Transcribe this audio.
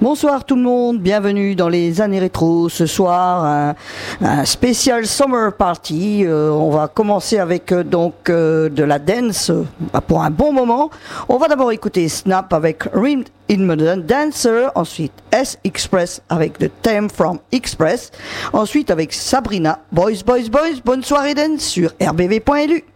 Bonsoir tout le monde, bienvenue dans les années rétro. Ce soir, un spécial Summer Party. On va commencer avec de la dance pour un bon moment. On va d'abord écouter Snap avec Rhythm in Modern Dancer, ensuite S-Express avec The Theme from Express, ensuite avec Sabrina, Boys, Boys, Boys, bonne soirée dance sur rbv.lu.